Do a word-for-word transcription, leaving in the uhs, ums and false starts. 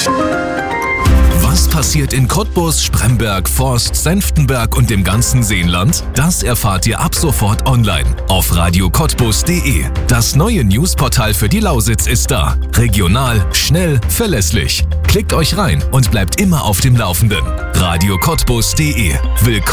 Was passiert in Cottbus, Spremberg, Forst, Senftenberg und dem ganzen Seenland? Das erfahrt ihr ab sofort online auf radio cottbus punkt de. Das neue Newsportal für die Lausitz ist da. Regional, schnell, verlässlich. Klickt euch rein und bleibt immer auf dem Laufenden. radio cottbus punkt de. Willkommen